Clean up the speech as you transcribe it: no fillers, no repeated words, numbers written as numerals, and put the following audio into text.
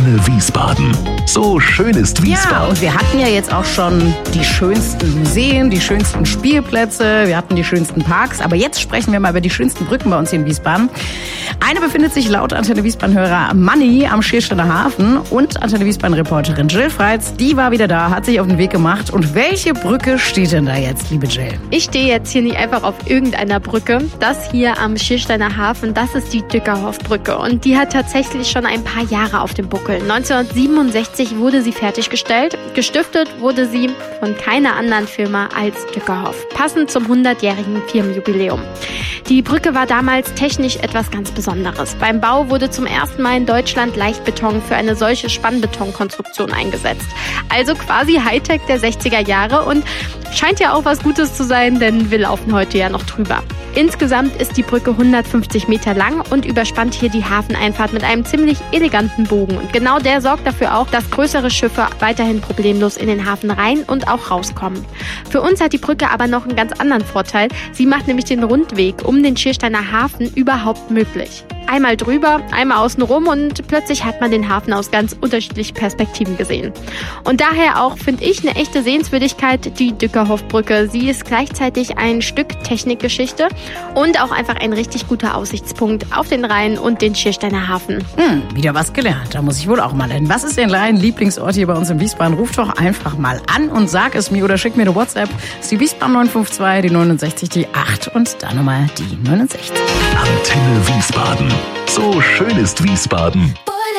Antenne Wiesbaden. So schön ist Wiesbaden. Ja, und wir hatten ja jetzt auch schon die schönsten Museen, die schönsten Spielplätze, wir hatten die schönsten Parks. Aber jetzt sprechen wir mal über die schönsten Brücken bei uns hier in Wiesbaden. Eine befindet sich laut Antenne Wiesbaden-Hörer Manni am Schiersteiner Hafen. Und Antenne Wiesbaden-Reporterin Jill Freitz, die war wieder da, hat sich auf den Weg gemacht. Und welche Brücke steht denn da jetzt, liebe Jill? Ich stehe jetzt hier nicht einfach auf irgendeiner Brücke. Das hier am Schiersteiner Hafen, das ist die Dückerhoff-Brücke. Und die hat tatsächlich schon ein paar Jahre auf dem Buckel. 1967 wurde sie fertiggestellt. Gestiftet wurde sie von keiner anderen Firma als Dückerhoff. Passend zum 100-jährigen Firmenjubiläum. Die Brücke war damals technisch etwas ganz Besonderes. Beim Bau wurde zum ersten Mal in Deutschland Leichtbeton für eine solche Spannbetonkonstruktion eingesetzt. Also quasi Hightech der 60er Jahre und scheint ja auch was Gutes zu sein, denn wir laufen heute ja noch drüber. Insgesamt ist die Brücke 150 Meter lang und überspannt hier die Hafeneinfahrt mit einem ziemlich eleganten Bogen. Und genau der sorgt dafür auch, dass größere Schiffe weiterhin problemlos in den Hafen rein und auch rauskommen. Für uns hat die Brücke aber noch einen ganz anderen Vorteil. Sie macht nämlich den Rundweg um den Schiersteiner Hafen überhaupt möglich. Einmal drüber, einmal außen rum und plötzlich hat man den Hafen aus ganz unterschiedlichen Perspektiven gesehen. Und daher auch, finde ich, eine echte Sehenswürdigkeit, die Dückerhoff-Brücke. Sie ist gleichzeitig ein Stück Technikgeschichte und auch einfach ein richtig guter Aussichtspunkt auf den Rhein und den Schiersteiner Hafen. Wieder was gelernt. Da muss ich wohl auch mal hin. Was ist denn dein Lieblingsort hier bei uns in Wiesbaden? Ruf doch einfach mal an und sag es mir oder schick mir eine WhatsApp. Das ist die Wiesbaden 952, die 69, die 8 und dann nochmal die 69. Antenne Wiesbaden. So schön ist Wiesbaden.